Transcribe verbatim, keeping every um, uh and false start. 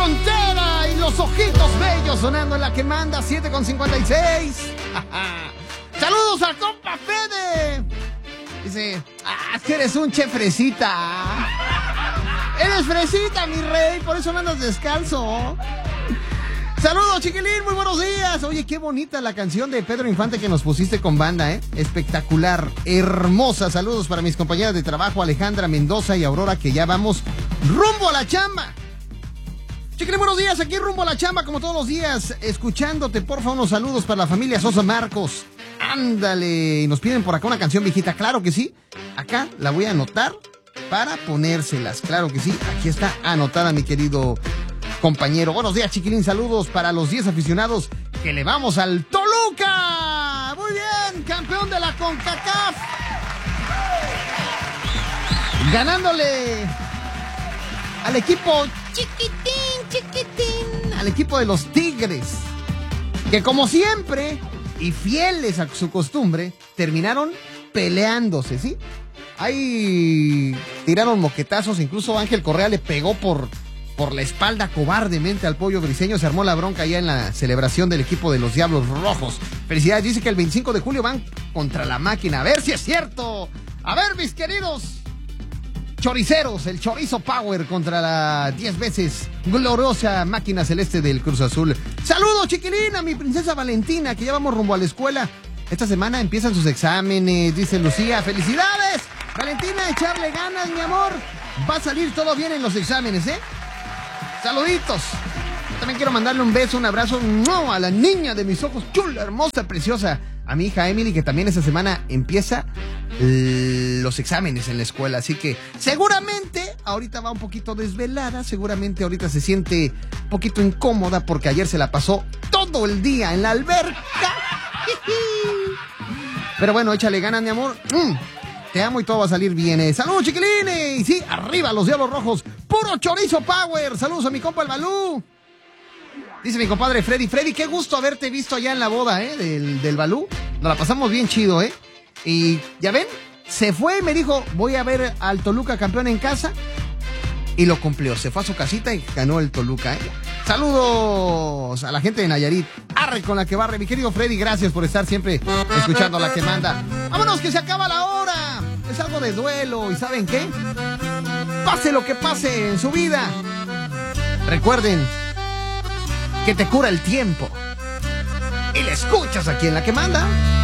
frontera y los ojitos bellos sonando en la que manda siete con cincuenta y seis. Saludos al compa Fede. Dice, ah, es que eres un che fresita. Eres fresita, mi rey, por eso me andas descalzo. Saludos, chiquilín, muy buenos días. Oye, qué bonita la canción de Pedro Infante que nos pusiste con banda, ¿eh? Espectacular, hermosa. Saludos para mis compañeras de trabajo, Alejandra Mendoza y Aurora, que ya vamos rumbo a la chamba. Chiquilín, buenos días, aquí rumbo a la chamba, como todos los días, escuchándote. Porfa, unos saludos para la familia Sosa Marcos. Ándale, y nos piden por acá una canción viejita. Claro que sí, acá la voy a anotar para ponérselas. Claro que sí, aquí está anotada, mi querido compañero. Buenos días, chiquilín, saludos para los diez aficionados que le vamos al Toluca. Muy bien, campeón de la CONCACAF, ganándole al equipo chiquitín, chiquitín, al equipo de los Tigres, que como siempre y fieles a su costumbre, terminaron peleándose, ¿sí? Ahí tiraron moquetazos, incluso Ángel Correa le pegó por, por la espalda cobardemente al Pollo Briseño. Se armó la bronca allá en la celebración del equipo de los Diablos Rojos. Felicidades, dice que el veinticinco de julio van contra la máquina. A ver si es cierto. A ver, mis queridos choriceros, el Chorizo Power contra la diez veces gloriosa máquina celeste del Cruz Azul. Saludos, chiquilín, a mi princesa Valentina, que ya vamos rumbo a la escuela. Esta semana empiezan sus exámenes, dice Lucía. ¡Felicidades, Valentina! Echarle ganas, mi amor. Va a salir todo bien en los exámenes, ¿eh? Saluditos. También quiero mandarle un beso, un abrazo ¡no! a la niña de mis ojos, chula, hermosa, preciosa. A mi hija Emily, que también esta semana empieza los exámenes en la escuela. Así que seguramente ahorita va un poquito desvelada. Seguramente ahorita se siente un poquito incómoda porque ayer se la pasó todo el día en la alberca. Pero bueno, échale ganas, mi amor. Mm, te amo y todo va a salir bien. Eh. ¡Saludos, chiquilines! Y sí, arriba los Diablos Rojos. ¡Puro Chorizo Power! ¡Saludos a mi compa el Balú! Dice mi compadre Freddy. Freddy, qué gusto haberte visto allá en la boda, ¿eh? Del, del Balú. Nos la pasamos bien chido, ¿eh? Y, ¿ya ven? Se fue y me dijo, voy a ver al Toluca campeón en casa. Y lo cumplió. Se fue a su casita y ganó el Toluca, ¿eh? Saludos a la gente de Nayarit. Arre con la que barre. Mi querido Freddy, gracias por estar siempre escuchando a la que manda. ¡Vámonos, que se acaba la hora! Es algo de duelo. ¿Y saben qué? Pase lo que pase en su vida, recuerden que te cura el tiempo. Y le escuchas aquí en la que manda.